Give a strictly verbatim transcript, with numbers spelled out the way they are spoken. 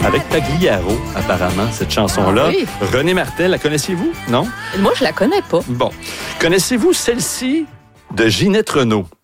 avec Pagliaro, apparemment, cette chanson-là. Ah oui. René Martel, la connaissiez-vous? Non? Moi, je la connais pas. Bon. Connaissez-vous celle-ci de Ginette Renault?